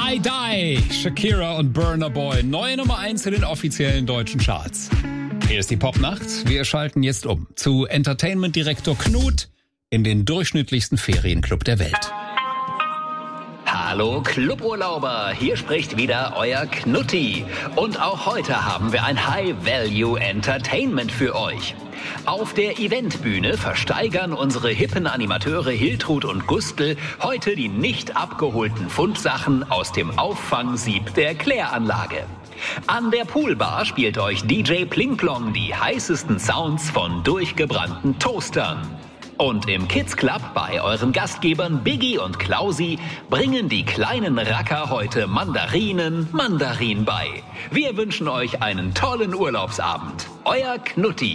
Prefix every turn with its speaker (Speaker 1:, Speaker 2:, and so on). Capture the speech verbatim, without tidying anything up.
Speaker 1: I Die, Shakira und Burna Boy, neue Nummer eins in den offiziellen deutschen Charts. Hier ist die Popnacht. Wir schalten jetzt um zu Entertainment-Direktor Knut in den durchschnittlichsten Ferienclub der Welt.
Speaker 2: Hallo Cluburlauber, hier spricht wieder euer Knutti. Und auch heute haben wir ein High-Value-Entertainment für euch. Auf der Eventbühne versteigern unsere hippen Animateure Hiltrud und Gustl heute die nicht abgeholten Fundsachen aus dem Auffangsieb der Kläranlage. An der Poolbar spielt euch D J Plingplong die heißesten Sounds von durchgebrannten Toastern. Und im Kids Club bei euren Gastgebern Biggie und Klausi bringen die kleinen Racker heute Mandarinen Mandarin bei. Wir wünschen euch einen tollen Urlaubsabend. Euer Knutti.